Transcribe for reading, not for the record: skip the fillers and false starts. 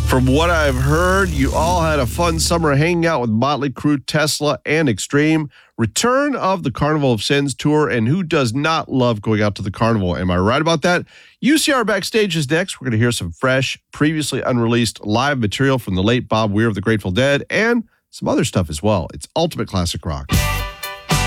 From what I've heard, you all had a fun summer hanging out with Motley Crue, Tesla, and Extreme. Return of the Carnival of Sins tour, and who does not love going out to the carnival? Am I right about that? UCR Backstage is next. We're going to hear some fresh, previously unreleased live material from the late Bob Weir of the Grateful Dead and some other stuff as well. It's Ultimate Classic Rock.